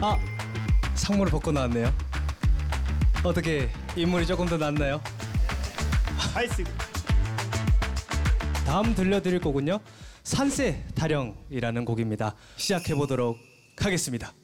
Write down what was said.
아, 상무를 벗고 나왔네요. 어떻게 인물이 조금 더 낫나요? 아이스. 다음 들려드릴 곡은요, 산세 타령이라는 곡입니다. 시작해 보도록 하겠습니다.